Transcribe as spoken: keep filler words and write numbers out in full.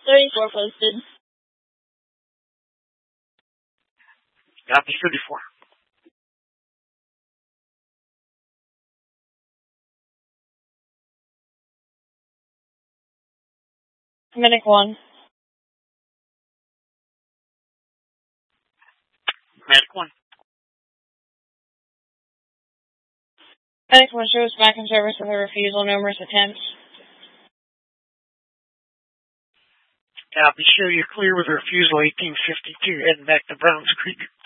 thirty-four posted. Copy thirty-four. Medic one. Medic one. Medic one shows back in service with a refusal, numerous attempts. Copy, show you're clear with a refusal eighteen fifty-two, heading back to Browns Creek.